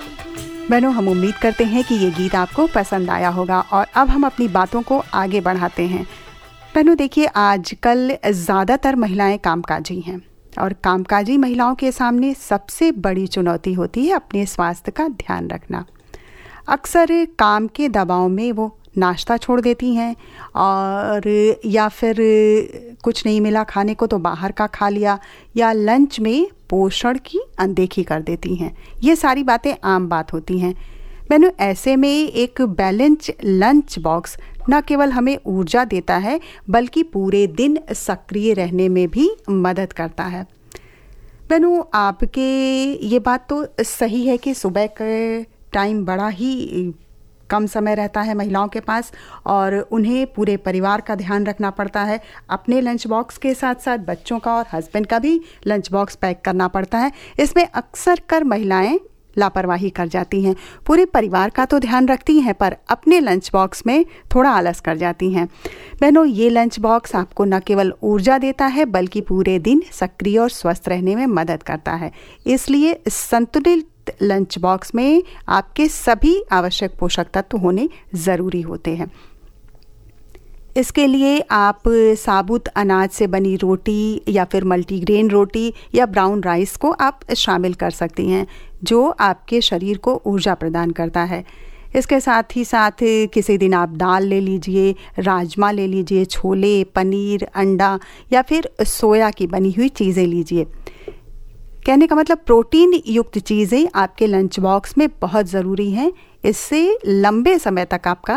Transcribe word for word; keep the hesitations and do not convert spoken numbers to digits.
बहनों, हम उम्मीद करते हैं कि ये गीत आपको पसंद आया होगा और अब हम अपनी बातों को आगे बढ़ाते हैं। बहनों देखिए, आजकल ज़्यादातर महिलाएं कामकाजी हैं और कामकाजी महिलाओं के सामने सबसे बड़ी चुनौती होती है अपने स्वास्थ्य का ध्यान रखना। अक्सर काम के दबाव में वो नाश्ता छोड़ देती हैं और या फिर कुछ नहीं मिला खाने को तो बाहर का खा लिया या लंच में पोषण की अनदेखी कर देती हैं। ये सारी बातें आम बात होती हैं। बहनों, ऐसे में एक बैलेंस लंच बॉक्स न केवल हमें ऊर्जा देता है बल्कि पूरे दिन सक्रिय रहने में भी मदद करता है। बहनों, आपके ये बात तो सही है कि सुबह के टाइम बड़ा ही कम समय रहता है महिलाओं के पास और उन्हें पूरे परिवार का ध्यान रखना पड़ता है। अपने लंच बॉक्स के साथ साथ बच्चों का और हस्बैंड का भी लंच बॉक्स पैक करना पड़ता है। इसमें अक्सर कर महिलाएं लापरवाही कर जाती हैं। पूरे परिवार का तो ध्यान रखती हैं पर अपने लंच बॉक्स में थोड़ा आलस कर जाती हैं। बहनों, ये लंच बॉक्स आपको न केवल ऊर्जा देता है बल्कि पूरे दिन सक्रिय और स्वस्थ रहने में मदद करता है। इसलिए संतुलित लंच बॉक्स में आपके सभी आवश्यक पोषक तत्व होने ज़रूरी होते हैं। इसके लिए आप साबुत अनाज से बनी रोटी या फिर मल्टीग्रेन रोटी या ब्राउन राइस को आप शामिल कर सकती हैं, जो आपके शरीर को ऊर्जा प्रदान करता है। इसके साथ ही साथ किसी दिन आप दाल ले लीजिए, राजमा ले लीजिए, छोले, पनीर, अंडा या फिर सोया की बनी हुई चीज़ें लीजिए। कहने का मतलब प्रोटीन युक्त चीज़ें आपके लंच बॉक्स में बहुत ज़रूरी हैं। इससे लंबे समय तक आपका